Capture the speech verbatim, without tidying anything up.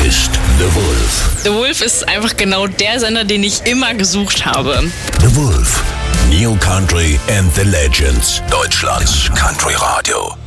ist The Wolf. The Wolf ist einfach genau der Sender, den ich immer gesucht habe. The Wolf. New Country and the Legends. Deutschlands Country Radio.